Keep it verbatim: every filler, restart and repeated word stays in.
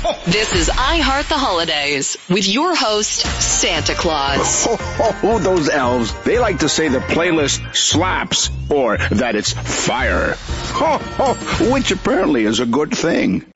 This is I Heart the Holidays with your host, Santa Claus. Oh, those elves. They like to say the playlist slaps or that it's fire. Which apparently is a good thing.